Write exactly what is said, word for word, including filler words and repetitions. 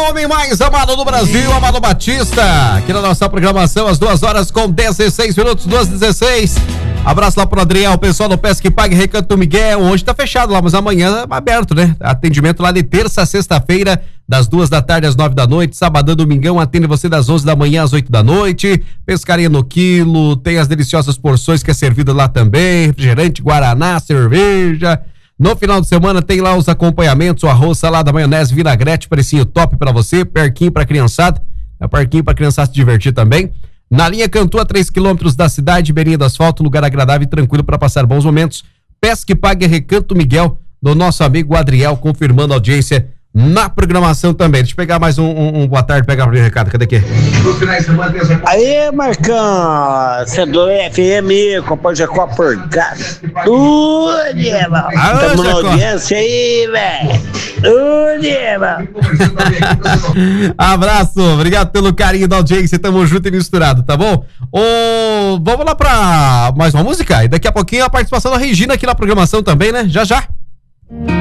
homem mais amado do Brasil, Amado Batista, aqui na nossa programação, às duas horas com dezesseis minutos, duas e dezesseis. Abraço lá pro Adriel, o pessoal do Pesque Pague, Recanto Miguel. Hoje tá fechado lá, mas amanhã é aberto, né? Atendimento lá de terça a sexta-feira, das duas da tarde às nove da noite. Sabadão, domingão, atende você das onze da manhã às oito da noite. Pescaria no quilo, tem as deliciosas porções que é servida lá também. Refrigerante, guaraná, cerveja. No final de semana tem lá os acompanhamentos, o arroz, salada, maionese, vinagrete, precinho top pra você, perquinho pra criançada, é perquinho pra criançada se divertir também. Na linha Cantu, a três quilômetros da cidade, beirinha do asfalto, lugar agradável e tranquilo para passar bons momentos. Pesque Pague Recanto Miguel, do nosso amigo Adriel, confirmando a audiência na programação também. Deixa eu pegar mais um, um, um boa tarde, pegar o recado, cadê aqui? Aí, Marcão, C do F M, Copa Jacó Porcado. Tudo, irmão. Tamo na audiência aí, velho. Tudo, irmão. Abraço, obrigado pelo carinho da audiência, tamo junto e misturado, tá bom? Ô, vamos lá pra mais uma música? E daqui a pouquinho a participação da Regina aqui na programação também, né? Já, já.